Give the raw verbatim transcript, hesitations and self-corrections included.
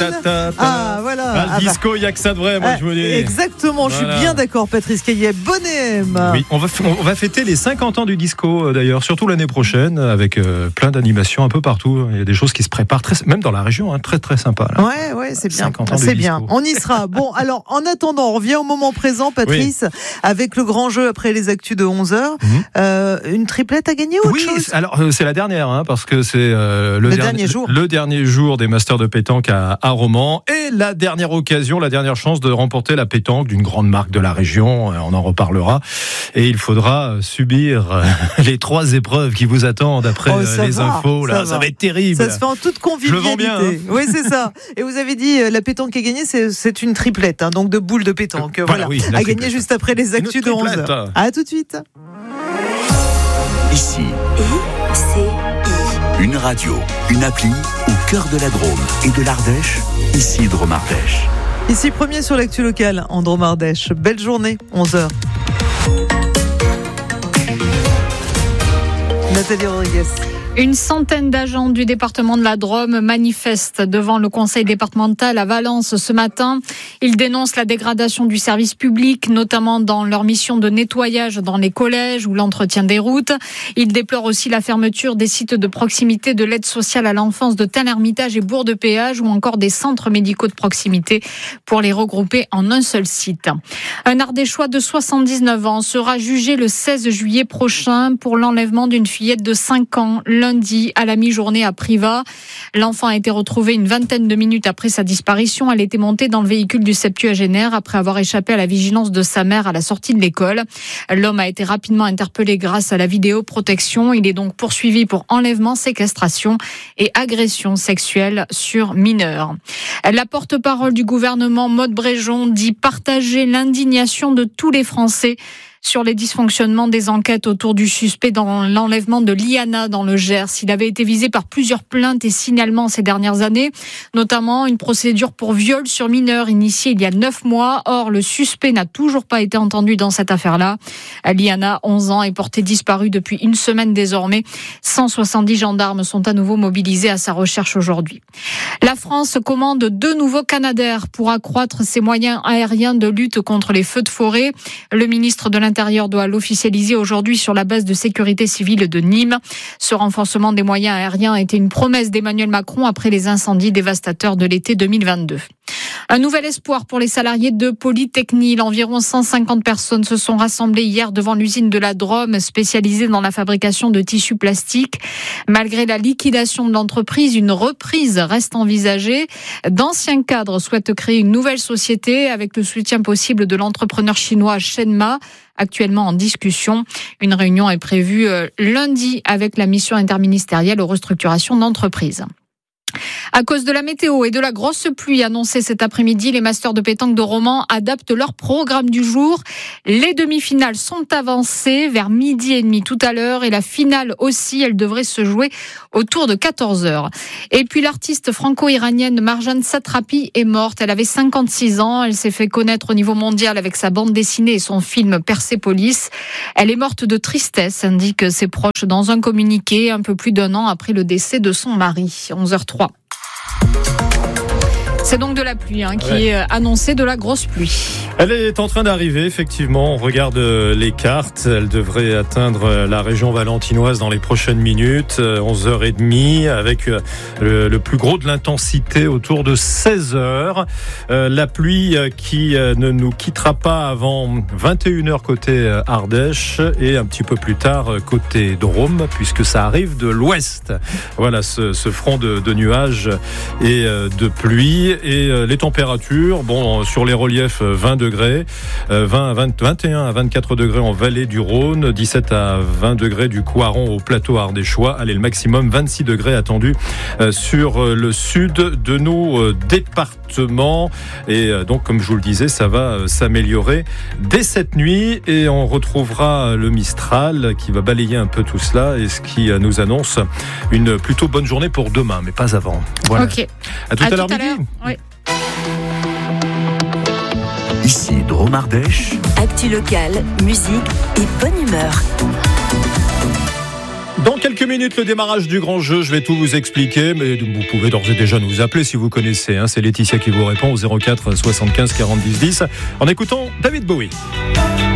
Ah, voilà. Ah, le ah, disco, il n'y a que ça de vrai, moi, ah, je me dis. Exactement, voilà. Je suis bien d'accord, Patrice Caillet. Bonnem. Oui, on va, on va fêter les cinquante ans du disco, d'ailleurs, surtout l'année prochaine, avec euh, plein d'animations un peu partout. Il y a des choses qui se préparent, très, même dans la région, hein, très très sympa. Là. Ouais, ouais, c'est bien. C'est bien. On y sera. Bon, alors, en attendant, on revient au moment présent, Patrice, oui. avec le grand jeu après les actus de onze heures. Mmh. Euh, une triplette à gagner ou autre oui, chose ? Alors euh, c'est la dernière, hein, parce que c'est euh, le, le dernier, dernier jour. le dernier jour des Masters de pétanque à, à Romans et la dernière occasion, la dernière chance de remporter la pétanque d'une grande marque de la région. On en reparlera. Et il faudra subir les trois épreuves qui vous attendent après oh, les va, infos. Là, ça, ça va être terrible. Ça se fait en toute convivialité. Je le vends bien. Hein. Oui, c'est ça. Et vous avez dit la pétanque est gagnée, c'est, c'est une triplette, hein, donc de boules de pétanque. Euh, voilà, voilà. Oui, à gagner juste après les actus de onze heures. À tout de suite. Ici, I C I. Une radio, une appli au cœur de la Drôme et de l'Ardèche. Ici Drôme Ardèche. Ici premier sur l'actu locale en Drôme Ardèche. Belle journée, onze heures. Nathalie Rodriguez. Une centaine d'agents du département de la Drôme manifestent devant le conseil départemental à Valence ce matin. Ils dénoncent la dégradation du service public, notamment dans leur mission de nettoyage dans les collèges ou l'entretien des routes. Ils déplorent aussi la fermeture des sites de proximité de l'aide sociale à l'enfance de Tain-l'Hermitage et Bourg-de-Péage ou encore des centres médicaux de proximité pour les regrouper en un seul site. Un Ardéchois de soixante-dix-neuf ans sera jugé le seize juillet prochain pour l'enlèvement d'une fillette de cinq ans lundi à la mi-journée à Privas. L'enfant a été retrouvé une vingtaine de minutes après sa disparition. Elle était montée dans le véhicule du septuagénaire après avoir échappé à la vigilance de sa mère à la sortie de l'école. L'homme a été rapidement interpellé grâce à la vidéoprotection. Il est donc poursuivi pour enlèvement, séquestration et agression sexuelle sur mineur. La porte-parole du gouvernement, Maude Bréjon, dit partager l'indignation de tous les Français sur les dysfonctionnements des enquêtes autour du suspect dans l'enlèvement de Liana dans le Gers. Il avait été visé par plusieurs plaintes et signalements ces dernières années, notamment une procédure pour viol sur mineur initiée il y a neuf mois. Or, le suspect n'a toujours pas été entendu dans cette affaire-là. Liana, onze ans, est portée disparue depuis une semaine désormais. cent soixante-dix gendarmes sont à nouveau mobilisés à sa recherche aujourd'hui. La France commande deux nouveaux Canadair pour accroître ses moyens aériens de lutte contre les feux de forêt. Le ministre de l'Intérieur L'Intérieur doit l'officialiser aujourd'hui sur la base de sécurité civile de Nîmes. Ce renforcement des moyens aériens a été une promesse d'Emmanuel Macron après les incendies dévastateurs de l'été deux mille vingt-deux. Un nouvel espoir pour les salariés de Polytechnil. Environ cent cinquante personnes se sont rassemblées hier devant l'usine de la Drôme, spécialisée dans la fabrication de tissus plastiques. Malgré la liquidation de l'entreprise, une reprise reste envisagée. D'anciens cadres souhaitent créer une nouvelle société avec le soutien possible de l'entrepreneur chinois Shenma, actuellement en discussion. Une réunion est prévue lundi avec la mission interministérielle aux restructurations d'entreprises. À cause de la météo et de la grosse pluie annoncée cet après-midi, les Masters de pétanque de Romans adaptent leur programme du jour. Les demi-finales sont avancées vers midi et demi tout à l'heure et la finale aussi, elle devrait se jouer autour de quatorze heures. Et puis l'artiste franco-iranienne Marjane Satrapi est morte. Elle avait cinquante-six ans. Elle s'est fait connaître au niveau mondial avec sa bande dessinée et son film Persépolis. Elle est morte de tristesse, indiquent ses proches dans un communiqué un peu plus d'un an après le décès de son mari. onze heures trois. C'est donc de la pluie hein, qui ouais. est annoncée, de la grosse pluie. Elle est en train d'arriver, effectivement. On regarde les cartes. Elle devrait atteindre la région valentinoise dans les prochaines minutes, onze heures trente, avec le, le plus gros de l'intensité autour de seize heures. Euh, la pluie qui ne nous quittera pas avant vingt et une heures côté Ardèche et un petit peu plus tard côté Drôme, puisque ça arrive de l'ouest. Voilà ce, ce front de, de nuages et de pluie. Et les températures, bon, sur les reliefs, vingt degrés, vingt à vingt, vingt et un à vingt-quatre degrés en vallée du Rhône, dix-sept à vingt degrés du Coiron au plateau ardéchois. Allez, le maximum, vingt-six degrés attendus sur le sud de nos départements. Et donc, comme je vous le disais, ça va s'améliorer dès cette nuit et on retrouvera le Mistral qui va balayer un peu tout cela et ce qui nous annonce une plutôt bonne journée pour demain, mais pas avant. Voilà. Ok. À tout à, à l'heure tout à midi. l'heure. Oui. Ici Drôme Ardèche. Actu locale, musique et bonne humeur. Dans quelques quelques minutes, le démarrage du grand jeu. Je vais tout vous expliquer, mais vous pouvez d'ores et déjà nous appeler si vous connaissez. Hein. C'est Laetitia qui vous répond au zéro quatre soixante-quinze quarante dix dix en écoutant David Bowie.